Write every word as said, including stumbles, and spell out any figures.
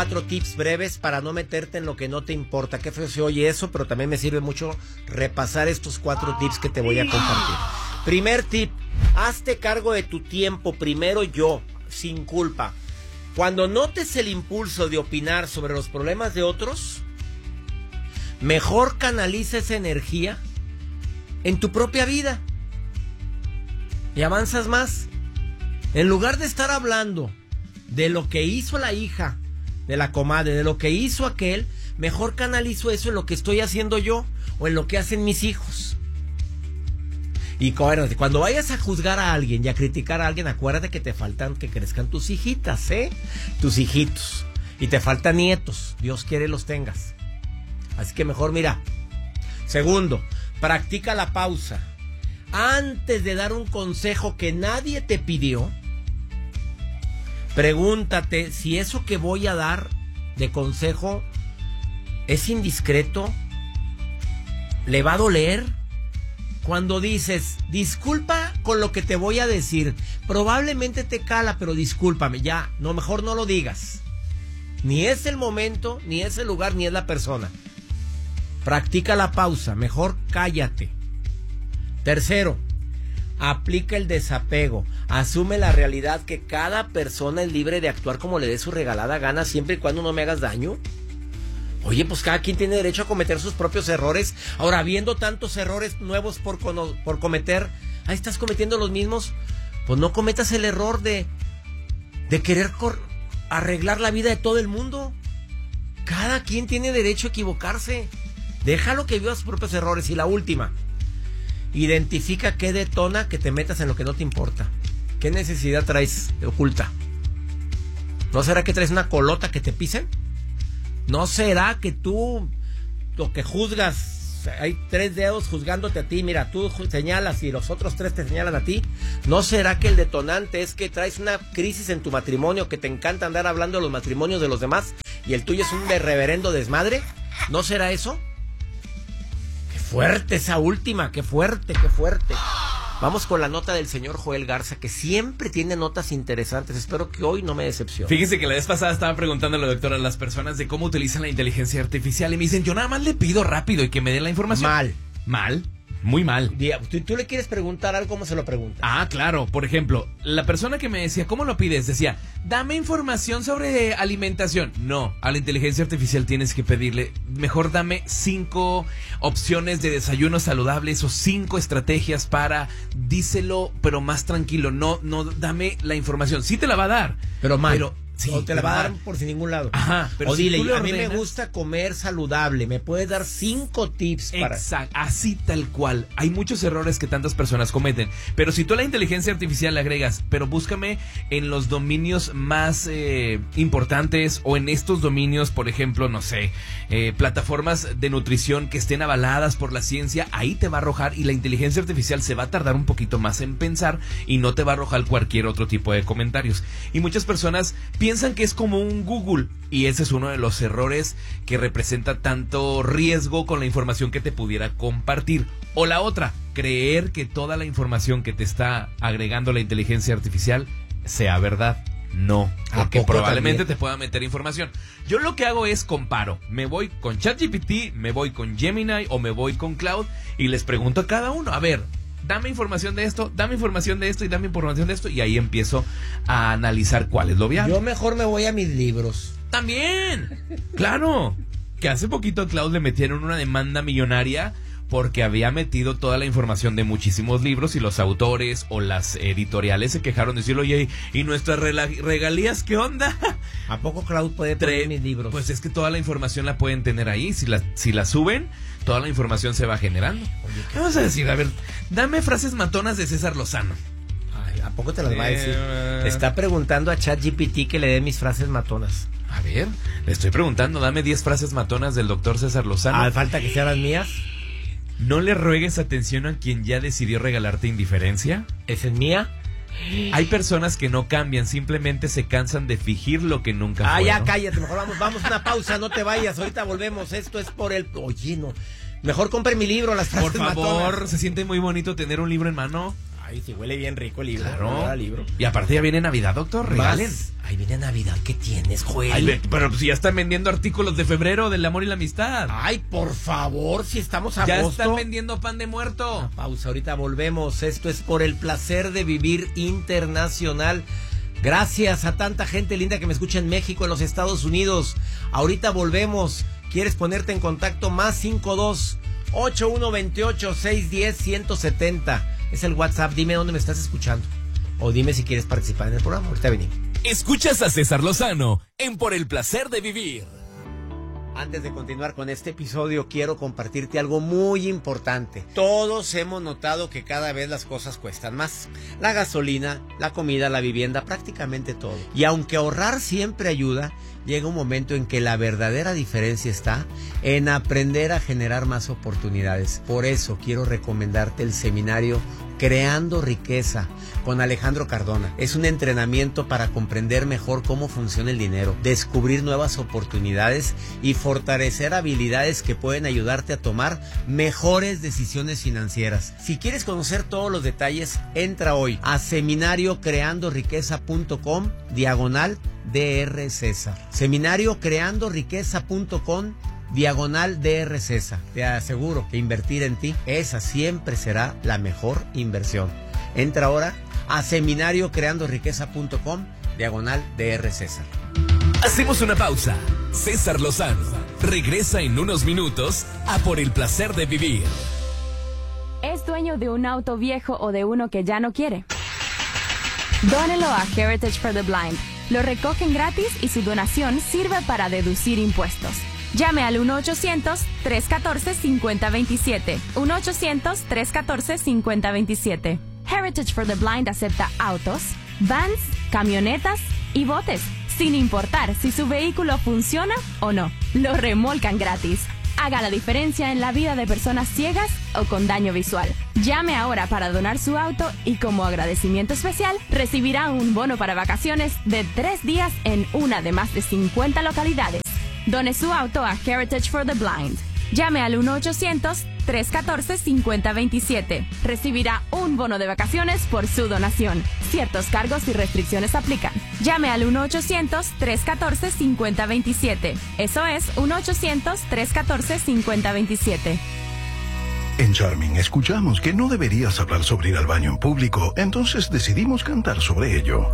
Cuatro tips breves para no meterte en lo que no te importa. Qué feo se oye eso, pero también me sirve mucho repasar estos cuatro tips que te voy a compartir. Primer tip, hazte cargo de tu tiempo primero yo, sin culpa. Cuando notes el impulso de opinar sobre los problemas de otros, mejor canaliza esa energía en tu propia vida y avanzas más. En lugar de estar hablando de lo que hizo la hija de la comadre, de lo que hizo aquel, mejor canalizo eso en lo que estoy haciendo yo o en lo que hacen mis hijos. Y cuando vayas a juzgar a alguien y a criticar a alguien, acuérdate que te faltan que crezcan tus hijitas, ¿eh? Tus hijitos. Y te faltan nietos. Dios quiere los tengas. Así que mejor mira. Segundo, practica la pausa. Antes de dar un consejo que nadie te pidió, pregúntate si eso que voy a dar de consejo es indiscreto, le va a doler. Cuando dices, disculpa con lo que te voy a decir, probablemente te cala, pero discúlpame, ya, no, mejor no lo digas. Ni es el momento, ni es el lugar, ni es la persona. Practica la pausa, mejor cállate. Tercero, aplica el desapego. Asume la realidad que cada persona es libre de actuar como le dé su regalada gana, siempre y cuando no me hagas daño. Oye, pues cada quien tiene derecho a cometer sus propios errores. Ahora, viendo tantos errores nuevos por, cono- por cometer, ahí estás cometiendo los mismos. Pues no cometas el error de, de querer cor- arreglar la vida de todo el mundo. Cada quien tiene derecho a equivocarse. Déjalo que viva sus propios errores. Y la última, identifica qué detona que te metas en lo que no te importa. ¿Qué necesidad traes oculta? ¿No será que traes una colota que te pisen? ¿No será que tú lo que juzgas, hay tres dedos juzgándote a ti, mira, tú señalas y los otros tres te señalan a ti? ¿No será que el detonante es que traes una crisis en tu matrimonio, que te encanta andar hablando de los matrimonios de los demás y el tuyo es un reverendo desmadre? ¿No será eso? ¡Qué fuerte esa última! ¡Qué fuerte, qué fuerte! Vamos con la nota del señor Joel Garza, que siempre tiene notas interesantes. Espero que hoy no me decepcione. Fíjese que la vez pasada estaba preguntando a la doctora a las personas de cómo utilizan la inteligencia artificial y me dicen, yo nada más le pido rápido y que me dé la información. Mal. Mal. Muy mal. ¿Tú, ¿Tú le quieres preguntar algo? ¿Cómo se lo preguntas? Ah, claro. Por ejemplo, la persona que me decía, ¿cómo lo pides? Decía, dame información sobre alimentación. No, a la inteligencia artificial tienes que pedirle, mejor dame cinco opciones de desayunos saludables o cinco estrategias para, díselo, pero más tranquilo. No, no, dame la información. Sí te la va a dar. Pero mal. Pero sí, o te la va a dar por sin ningún lado. Ajá. Pero o si dile, a mí ordenas, me gusta comer saludable. ¿Me puedes dar cinco tips para...? Exacto, así tal cual. Hay muchos errores que tantas personas cometen. Pero si tú a la inteligencia artificial le agregas, pero búscame en los dominios más eh, importantes o en estos dominios, por ejemplo, no sé, eh, plataformas de nutrición que estén avaladas por la ciencia, ahí te va a arrojar y la inteligencia artificial se va a tardar un poquito más en pensar y no te va a arrojar cualquier otro tipo de comentarios. Y muchas personas piensan piensan que es como un Google y ese es uno de los errores que representa tanto riesgo con la información que te pudiera compartir. O la otra, creer que toda la información que te está agregando la inteligencia artificial sea verdad. No, porque probablemente también te pueda meter información. Yo lo que hago es comparo. Me voy con ChatGPT, me voy con Gemini o me voy con Claude y les pregunto a cada uno, a ver, dame información de esto, dame información de esto y dame información de esto y ahí empiezo a analizar cuál es lo viable. Yo mejor me voy a mis libros. También, claro, que hace poquito a Claude le metieron una demanda millonaria porque había metido toda la información de muchísimos libros y los autores o las editoriales se quejaron de decirlo, oye, ¿y nuestras regalías qué onda? ¿A poco Claude puede poner mis libros? Pues es que toda la información la pueden tener ahí, si la, si la suben, toda la información se va generando. Oye, ¿qué vas a decir? A ver, dame frases matonas de César Lozano. Ay, ¿a poco te las va a decir? Le está preguntando a ChatGPT que le dé mis frases matonas. A ver, le estoy preguntando, dame diez frases matonas del doctor César Lozano. Ah, falta que sean las mías. ¿No le ruegues atención a quien ya decidió regalarte indiferencia? ¿Esa es mía? Hay personas que no cambian, simplemente se cansan de fingir lo que nunca ah, fueron. Ah, ya cállate, mejor vamos, vamos a una pausa, no te vayas, ahorita volvemos, esto es por el... Oye, no, mejor compre mi libro, las frases Por favor, matonas. Se siente muy bonito tener un libro en mano. Ay, sí, huele bien rico el libro. Claro. El libro. Y aparte ya viene Navidad, doctor, regalen. Más. Ahí viene Navidad, ¿qué tienes, Joel? Ay, pero pues ya están vendiendo artículos de febrero del amor y la amistad. Ay, por favor, si estamos a Ya agosto. están vendiendo pan de muerto. Una pausa, ahorita volvemos. Esto es Por el Placer de Vivir Internacional. Gracias a tanta gente linda que me escucha en México, en los Estados Unidos. Ahorita volvemos. ¿Quieres ponerte en contacto? Más cinco dos ocho uno dos ocho seis uno cero uno siete cero. Es el WhatsApp. Dime dónde me estás escuchando. O dime si quieres participar en el programa. Ahorita venimos. Escuchas a César Lozano en Por el Placer de Vivir. Antes de continuar con este episodio, quiero compartirte algo muy importante. Todos hemos notado que cada vez las cosas cuestan más. La gasolina, la comida, la vivienda, prácticamente todo. Y aunque ahorrar siempre ayuda, llega un momento en que la verdadera diferencia está en aprender a generar más oportunidades. Por eso quiero recomendarte el seminario Creando Riqueza con Alejandro Cardona. Es un entrenamiento para comprender mejor cómo funciona el dinero, descubrir nuevas oportunidades y fortalecer habilidades que pueden ayudarte a tomar mejores decisiones financieras. Si quieres conocer todos los detalles, entra hoy a seminario creando riqueza punto com diagonal D R César. seminario creando riqueza punto com diagonal D R César. Te aseguro que invertir en ti, esa siempre será la mejor inversión. Entra ahora a seminario creando riqueza punto com diagonal D R César. Hacemos una pausa. César Lozano regresa en unos minutos a Por el Placer de Vivir. ¿Es dueño de un auto viejo o de uno que ya no quiere? Dónelo a Heritage for the Blind. Lo recogen gratis y su donación sirve para deducir impuestos. Llame al uno ochocientos, tres uno cuatro, cinco cero dos siete. uno ochocientos, tres uno cuatro, cinco cero dos siete. Heritage for the Blind acepta autos, vans, camionetas y botes, sin importar si su vehículo funciona o no. Lo remolcan gratis. Haga la diferencia en la vida de personas ciegas o con daño visual. Llame ahora para donar su auto y como agradecimiento especial recibirá un bono para vacaciones de tres días en una de más de cincuenta localidades. Done su auto a Heritage for the Blind. Llame al uno ochocientos, tres uno cuatro, cinco cero dos siete. Recibirá un bono de vacaciones por su donación. Ciertos cargos y restricciones aplican. Llame al uno ochocientos, tres uno cuatro, cinco cero dos siete. Eso es uno ochocientos, tres uno cuatro, cinco cero dos siete. En Charming escuchamos que no deberías hablar sobre ir al baño en público, entonces decidimos cantar sobre ello.